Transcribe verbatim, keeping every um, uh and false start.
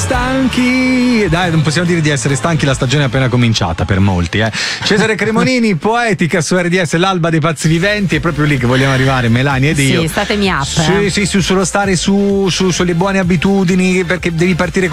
stanchi. Dai, non possiamo dire di essere stanchi, la stagione è appena cominciata per molti, eh. Cesare Cremonini, Poetica su R D S, l'alba dei pazzi viventi, è proprio lì che vogliamo arrivare, Melania ed io. Sì, statemi up. Sì, eh. sì, su, sullo stare su, su sulle buone abitudini, perché devi partire